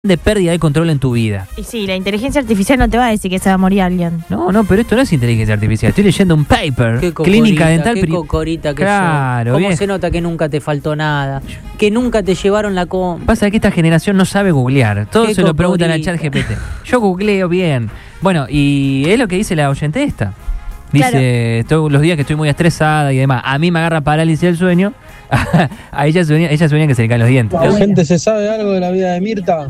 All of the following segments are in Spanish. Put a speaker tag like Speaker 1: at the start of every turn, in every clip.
Speaker 1: de pérdida de control en tu vida.
Speaker 2: Y sí, la inteligencia artificial no te va a decir que se va a morir alguien.
Speaker 1: No, pero esto no es inteligencia artificial. Estoy leyendo un paper.
Speaker 3: Qué cocorita,
Speaker 1: Clínica dental.
Speaker 3: qué cocorita que
Speaker 1: claro,
Speaker 3: sos. ¿Cómo
Speaker 1: bien.
Speaker 3: se nota que nunca te faltó nada? Que nunca te llevaron la compra.
Speaker 1: Pasa que esta generación no sabe googlear. Todos
Speaker 3: Qué
Speaker 1: se lo preguntan al
Speaker 3: cocorita.
Speaker 1: chat GPT. Yo googleo bien. Bueno, y es lo que dice la oyente esta. Dice, todos los días que estoy muy estresada y demás, a mí me agarra parálisis del sueño. A ella sueña que se le caen los dientes.
Speaker 4: ¿La gente se sabe algo de la vida de Mirta?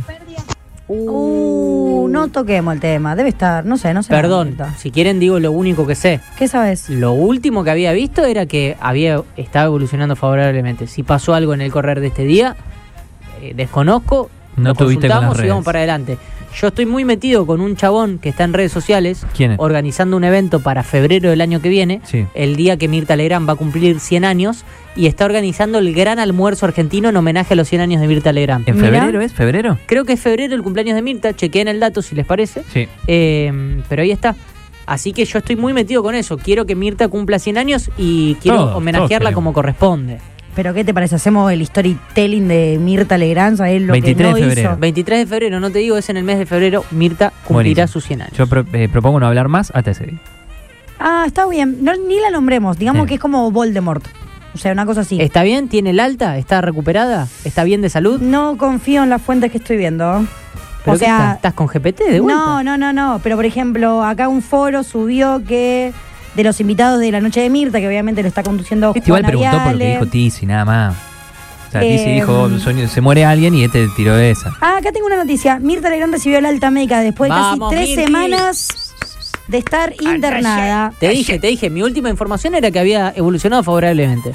Speaker 5: No toquemos el tema, debe estar, no sé.
Speaker 3: Perdón, si quieren digo lo único que sé.
Speaker 5: ¿Qué sabes?
Speaker 3: Lo último que había visto era que estaba evolucionando favorablemente. Si pasó algo en el correr de este día, desconozco,
Speaker 1: No
Speaker 3: lo
Speaker 1: tuviste con las
Speaker 3: consultamos y vamos
Speaker 1: redes.
Speaker 3: para adelante. Yo estoy muy metido con un chabón que está en redes sociales.
Speaker 1: ¿Quién es?
Speaker 3: Organizando un evento para febrero del año que viene,
Speaker 1: Sí.
Speaker 3: el día que Mirta Legrand va a cumplir 100 años, y está organizando el gran almuerzo argentino en homenaje a los 100 años de Mirta Legrand.
Speaker 1: ¿En
Speaker 5: Mirá.
Speaker 1: febrero es? ¿Febrero?
Speaker 3: Creo que es febrero el cumpleaños de Mirta, chequeen el dato si les parece.
Speaker 1: Sí.
Speaker 3: Pero ahí está. Así que yo estoy muy metido con eso. Quiero que Mirta cumpla 100 años y quiero
Speaker 1: Todos
Speaker 3: homenajearla
Speaker 1: queremos.
Speaker 3: como corresponde.
Speaker 5: ¿Pero qué te parece? ¿Hacemos el storytelling de Mirta Legrand? ¿Sabés lo
Speaker 1: 23
Speaker 5: que no
Speaker 1: de febrero.
Speaker 5: hizo?
Speaker 3: 23 de febrero, no te digo, es en el mes de febrero, Mirta cumplirá
Speaker 1: Buenísimo.
Speaker 3: sus 100 años.
Speaker 1: Yo propongo no hablar más hasta ese día.
Speaker 5: Ah, está bien. No, ni la nombremos. Digamos
Speaker 1: Sí.
Speaker 5: que es como Voldemort. O sea, una cosa así.
Speaker 3: ¿Está bien? ¿Tiene el alta? ¿Está recuperada? ¿Está bien de salud?
Speaker 5: No confío en las fuentes que estoy viendo.
Speaker 3: ¿Pero
Speaker 5: O
Speaker 3: qué
Speaker 5: sea,
Speaker 3: estás con GPT de vuelta?
Speaker 5: No. Pero, por ejemplo, acá un foro subió que de los invitados de la noche de Mirta, que obviamente lo está conduciendo
Speaker 1: Este igual
Speaker 5: Juana
Speaker 1: preguntó por lo que
Speaker 5: Viale.
Speaker 1: dijo Tizi, nada más. O sea, Tizi dijo,
Speaker 5: Em,
Speaker 1: se muere alguien y este tiró esa.
Speaker 5: Ah, acá tengo una noticia. Mirta Legrand recibió el alta médica después de
Speaker 3: Vamos,
Speaker 5: casi 3
Speaker 3: Mirti.
Speaker 5: semanas de estar internada.
Speaker 3: Te dije, mi última información era que había evolucionado favorablemente.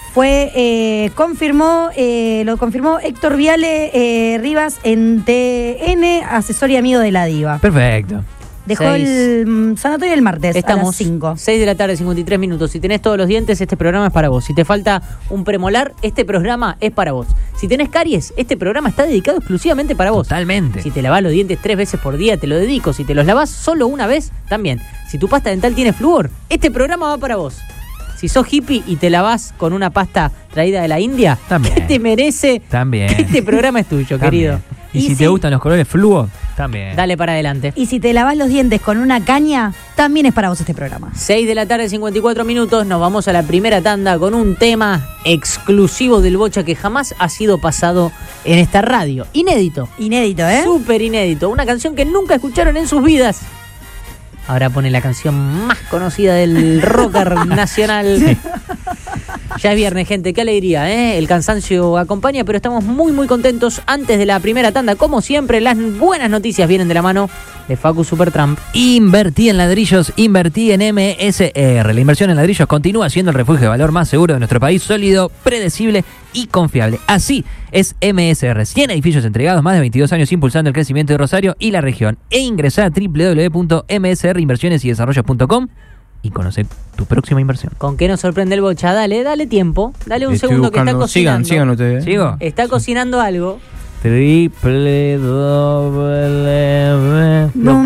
Speaker 5: Lo confirmó Héctor Viale Rivas en TN, asesor y amigo de la diva.
Speaker 1: Perfecto.
Speaker 5: Dejó
Speaker 3: 6.
Speaker 5: el sanatorio el martes a
Speaker 3: Estamos
Speaker 5: las 5.
Speaker 3: 6 de la tarde, 53 minutos. Si tenés todos los dientes, este programa es para vos. Si te falta un premolar, este programa es para vos. Si tenés caries, este programa está dedicado exclusivamente para vos.
Speaker 1: Totalmente.
Speaker 3: Si te lavás los dientes 3 veces por día, te lo dedico. Si te los lavás solo una vez, también. Si tu pasta dental tiene flúor, este programa va para vos. Si sos hippie y te lavás con una pasta traída de la India,
Speaker 1: También.
Speaker 3: ¿qué te merece?
Speaker 1: También.
Speaker 3: Este programa es tuyo,
Speaker 1: También.
Speaker 3: querido.
Speaker 1: Y si
Speaker 5: Y
Speaker 1: te
Speaker 5: sí.
Speaker 1: gustan los colores fluo, también.
Speaker 3: Dale para adelante.
Speaker 5: Y si te lavas los dientes con una caña, también es para vos este programa.
Speaker 3: 6 de la tarde, 54 minutos. Nos vamos a la primera tanda con un tema exclusivo del Bocha que jamás ha sido pasado en esta radio. Inédito.
Speaker 5: Inédito, ¿eh?
Speaker 3: Súper inédito. Una canción que nunca escucharon en sus vidas. Ahora pone la canción más conocida del rocker nacional. Ya es viernes, gente, qué alegría, ¿eh? El cansancio acompaña, pero estamos muy, muy contentos. Antes de la primera tanda, como siempre, las buenas noticias vienen de la mano de Facu Supertramp.
Speaker 1: Invertí en ladrillos, invertí en MSR. La inversión en ladrillos continúa siendo el refugio de valor más seguro de nuestro país, sólido, predecible y confiable. Así es MSR. 100 edificios entregados, más de 22 años impulsando el crecimiento de Rosario y la región. E ingresá a www.msrinversionesyDesarrollos.com y conoce tu próxima inversión.
Speaker 3: ¿Con qué nos sorprende el Bocha? Dale tiempo. Dale un
Speaker 4: Estoy
Speaker 3: segundo que está
Speaker 4: buscando.
Speaker 3: cocinando.
Speaker 4: Sigan ustedes.
Speaker 1: ¿Sigo?
Speaker 3: Está cocinando algo.
Speaker 1: Triple doble.
Speaker 5: No